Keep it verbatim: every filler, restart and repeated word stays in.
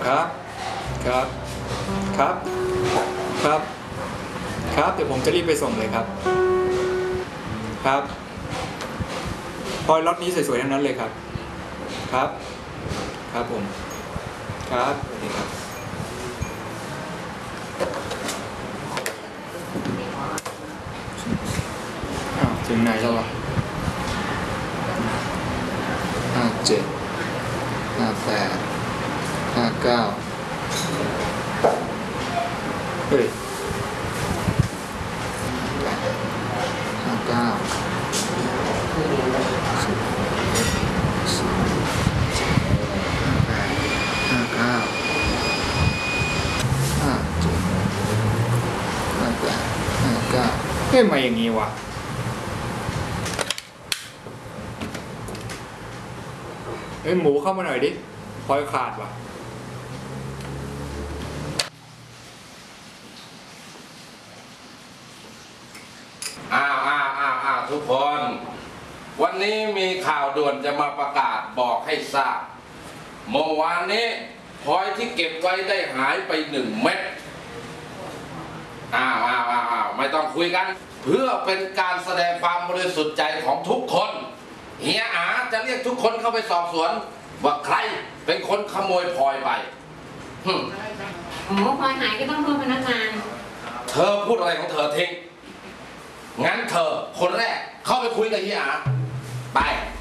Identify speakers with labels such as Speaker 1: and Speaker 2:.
Speaker 1: ครับครับครับครับครับเดี๋ยวผมจะรีบไปส่งเลยครับครับพลอยล็อตนี้สวยๆทั้งนั้นเลยครับครับครับผมครับสวัสดีครับอ้าวถึงไหนแล้ววะห้าเจ็ดห้าแปดห้าเก้าเฮ้ยห้าเก้าห้าเก้าห้าเจ็ดห้าแปดห้าเก้าเฮ้ยมาอย่างงี้วะเฮ้ยหมูเข้ามาหน่อยดิพลอยขาดว่ะ
Speaker 2: อ้าวอ้าวอ้าวอ้าวทุกคนวันนี้มีข่าวด่วนจะมาประกาศบอกให้ทราบเมื่อวานนี้พลอยที่เก็บไว้ได้หายไปหนึ่งเม็ดอ้าวอ้าวอ้าวอ้าวไม่ต้องคุยกันเพื่อเป็นการแสดงความบริสุทธิ์ใจของทุกคนเฮียอาจะเรียกทุกคนเข้าไปสอบสวนว่าใครเป็นคนขโมยพลอยไปหึ
Speaker 3: อ๋อพลอยหายก็ต้องโทษพนักงาน
Speaker 2: เธอพูดอะไรของเธอทิ้งงั้นเธอคนแรกเข้าไปคุยกับเฮียอาไป